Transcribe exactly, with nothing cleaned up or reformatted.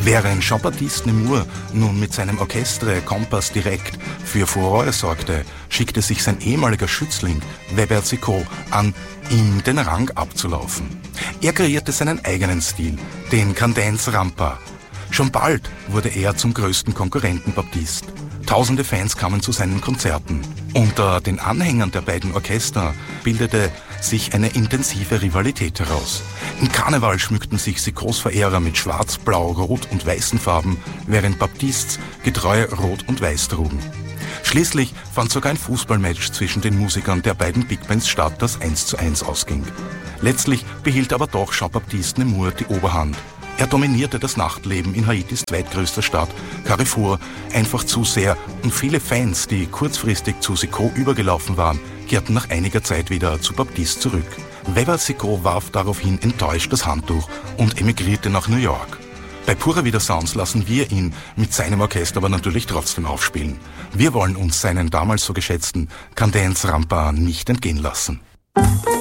Während Jean-Baptiste Nemours nun mit seinem Orchestre Compass direkt für Furore sorgte, schickte sich sein ehemaliger Schützling Weber Sicot an, ihm den Rang abzulaufen. Er kreierte seinen eigenen Stil, den Cadence Rampa. Schon bald wurde er zum größten Konkurrenten Baptiste. Tausende Fans kamen zu seinen Konzerten. Unter den Anhängern der beiden Orchester bildete sich eine intensive Rivalität heraus. Im Karneval schmückten sich Sicots Verehrer mit schwarz, blau, rot und weißen Farben, während Baptistes getreu rot und weiß trugen. Schließlich fand sogar ein Fußballmatch zwischen den Musikern der beiden Big Bands statt, das eins zu eins ausging. Letztlich behielt aber doch Jean-Baptiste Nemours die Oberhand. Er dominierte das Nachtleben in Haitis zweitgrößter Stadt, Carrefour, einfach zu sehr, und viele Fans, die kurzfristig zu Sicot übergelaufen waren, kehrten nach einiger Zeit wieder zu Baptiste zurück. Weber Sicot warf daraufhin enttäuscht das Handtuch und emigrierte nach New York. Bei Pura Vida Sounds lassen wir ihn mit seinem Orchester aber natürlich trotzdem aufspielen. Wir wollen uns seinen damals so geschätzten Cadence Rampa nicht entgehen lassen.